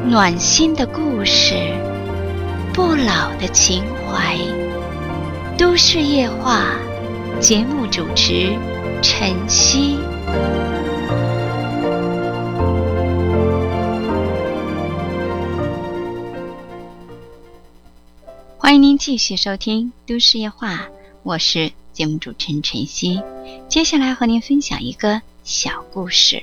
暖心的故事，不老的情怀。都市夜话，节目主持晨曦。欢迎您继续收听都市夜话，我是节目主持人晨曦。接下来和您分享一个小故事。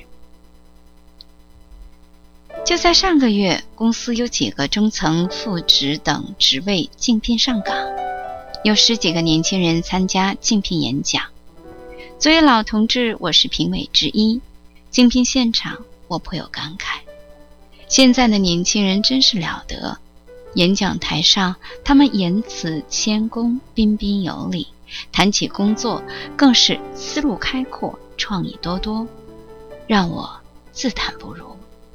就在上个月，公司有几个中层、副职等职位竞聘上岗，有10几个年轻人参加竞聘演讲。作为老同志，我是评委之一。竞聘现场，我颇有感慨。现在的年轻人真是了得，演讲台上，他们言辞谦恭，彬彬有礼，谈起工作更是思路开阔，创意多多，让我自叹不如。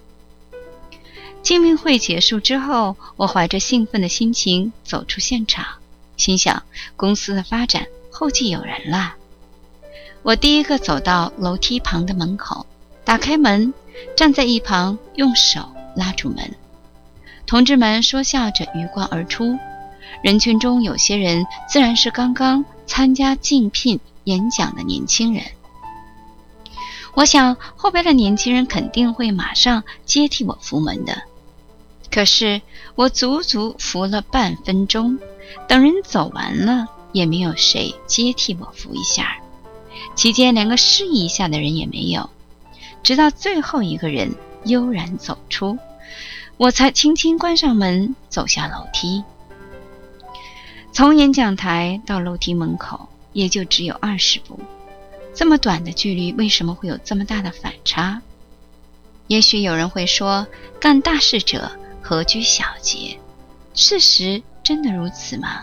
竞聘会结束之后，我怀着兴奋的心情走出现场，心想公司的发展后继有人了。我第一个走到楼梯旁的门口，打开门，站在一旁用手拉住门。同志们说笑着鱼贯而出，人群中有些人自然是刚刚参加竞聘演讲的年轻人。我想后边的年轻人肯定会马上接替我扶门的，可是我足足扶了半分钟，等人走完了，也没有谁接替我扶一下，期间连个示意一下的人也没有，直到最后一个人悠然走出，我才轻轻关上门，走下楼梯。从演讲台到楼梯门口也就只有20步，这么短的距离，为什么会有这么大的反差？也许有人会说，干大事者何居小节？事实真的如此吗？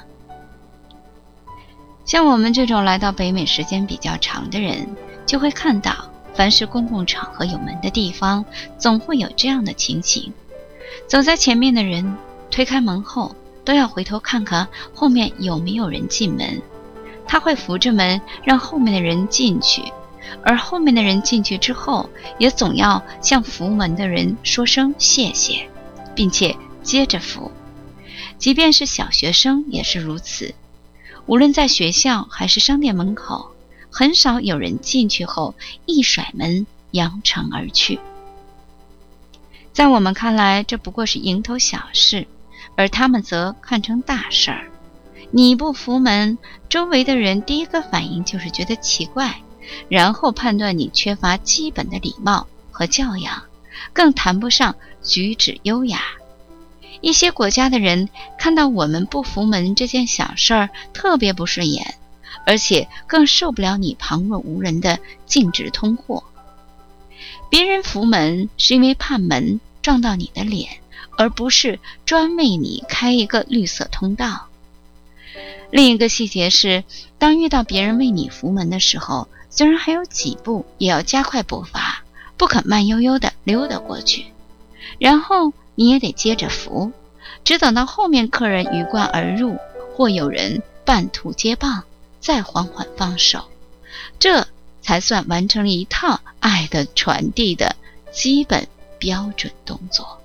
像我们这种来到北美时间比较长的人，就会看到，凡是公共场合有门的地方，总会有这样的情形。走在前面的人推开门后，都要回头看看后面有没有人进门。他会扶着门让后面的人进去，而后面的人进去之后，也总要向扶门的人说声谢谢，并且接着扶。即便是小学生也是如此，无论在学校还是商店门口，很少有人进去后一甩门扬长而去。在我们看来，这不过是蝇头小事，而他们则看成大事儿。你不扶门，周围的人第一个反应就是觉得奇怪，然后判断你缺乏基本的礼貌和教养，更谈不上举止优雅。一些国家的人看到我们不扶门这件小事儿特别不顺眼，而且更受不了你旁若无人的径直通过。别人扶门是因为怕门撞到你的脸，而不是专为你开一个绿色通道。另一个细节是，当遇到别人为你扶门的时候，虽然还有几步，也要加快步伐，不可慢悠悠地溜达过去，然后你也得接着扶，只等到后面客人鱼贯而入，或有人半途接棒，再缓缓放手，这才算完成了一套爱的传递的基本标准动作。